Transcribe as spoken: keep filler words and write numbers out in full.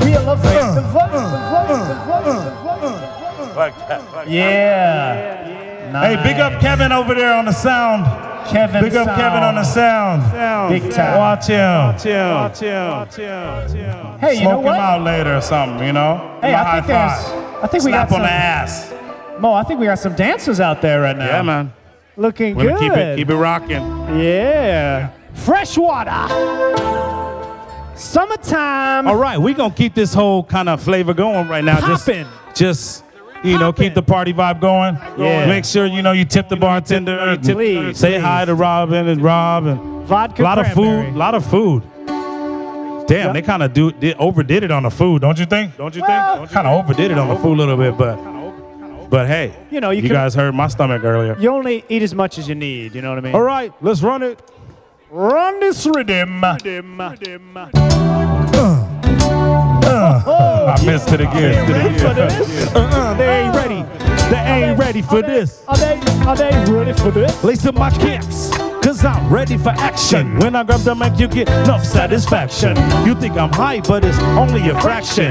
We elevate the voice, the voice, the voice, the voice. Like that, like Yeah. that. Nice. Hey, big up Kevin over there on the sound. Kevin Big up sound. Kevin on the sound. Big time. Watch him. Watch him. Watch him. Watch him. Watch him. Hey, you Smoke know what? him out later or something, you know? Hey, Give him a I think high there's, five. I think we Slap got on some, the ass. Mo, I think we got some dancers out there right now. Yeah, man. Looking We're good. gonna keep it, keep it rocking. Yeah. Freshwater. Summertime. All right, we're gonna keep this whole kind of flavor going right now. Poppin'. Just, just you know, keep the party vibe going. Yeah. Make sure you know you tip the bartender. You tip, Please, say please. hi to Robin and Rob and Vodka a lot of cranberry. food. A lot of food. Damn, they kind of do did, overdid it on the food, don't you think? Don't you Well- think? Kind of overdid it on the food a little bit, but but hey, You know, you you can- guys heard my stomach earlier. You only eat as much as you need, you know what I mean? All right, let's run it. Run this rhythm. I missed it again. ready for this? Uh-uh, they ain't ready. They ain't ready for this. Are they, are they ready for this? Lace up my kicks, cause I'm ready for action. When I grab them, make you get enough satisfaction. You think I'm high, but it's only a fraction.